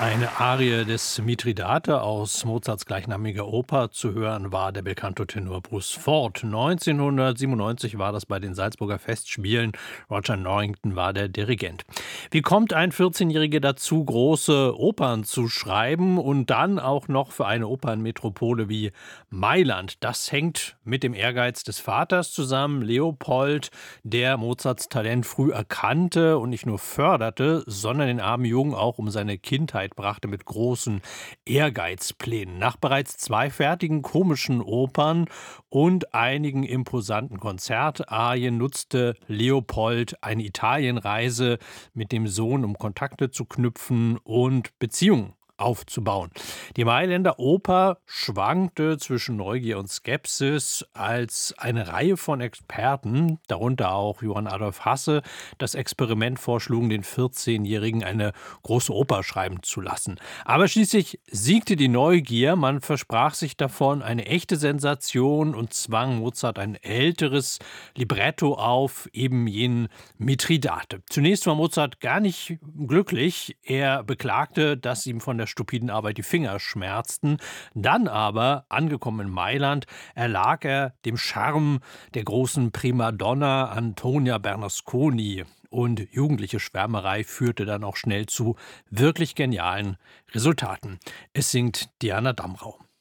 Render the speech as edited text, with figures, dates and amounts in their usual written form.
Eine Arie des Mithridate aus Mozarts gleichnamiger Oper. Zu hören war der bekannte Tenor Bruce Ford. 1997 war das bei den Salzburger Festspielen. Roger Norrington war der Dirigent. Wie kommt ein 14-Jähriger dazu, große Opern zu schreiben und dann auch noch für eine Opernmetropole wie Mailand? Das hängt mit dem Ehrgeiz des Vaters zusammen, Leopold, der Mozarts Talent früh erkannte und nicht nur förderte, sondern den armen Jungen auch um seine Kindheit brachte mit großen Ehrgeizplänen. Nach bereits 2 fertigen komischen Opern und einigen imposanten Konzertarien nutzte Leopold eine Italienreise mit dem Sohn, um Kontakte zu knüpfen und Beziehungen aufzubauen. Die Mailänder Oper schwankte zwischen Neugier und Skepsis, als eine Reihe von Experten, darunter auch Johann Adolf Hasse, das Experiment vorschlugen, den 14-Jährigen eine große Oper schreiben zu lassen. Aber schließlich siegte die Neugier, man versprach sich davon eine echte Sensation und zwang Mozart ein älteres Libretto auf, eben jenen Mithridate. Zunächst war Mozart gar nicht glücklich, er beklagte, dass ihm von der stupiden Arbeit die Finger schmerzten. Dann aber, angekommen in Mailand, erlag er dem Charme der großen Primadonna Antonia Bernasconi. Und jugendliche Schwärmerei führte dann auch schnell zu wirklich genialen Resultaten. Es singt Diana Damrau.